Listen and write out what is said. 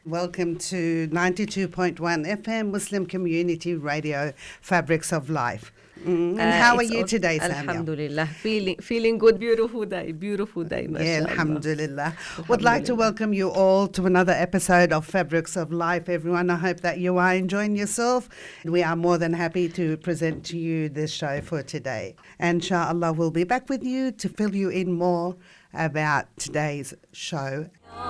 Welcome to 92.1 FM Muslim Community Radio, Fabrics of Life. And how are you today, Samia? Alhamdulillah. Feeling good. Beautiful day, Yeah, mashallah. alhamdulillah. Would like to welcome you all to another episode of Fabrics of Life, everyone. I hope that you are enjoying yourself. We are more than happy to present to you this show for today. And inshallah, we'll be back with you to fill you in more about today's show.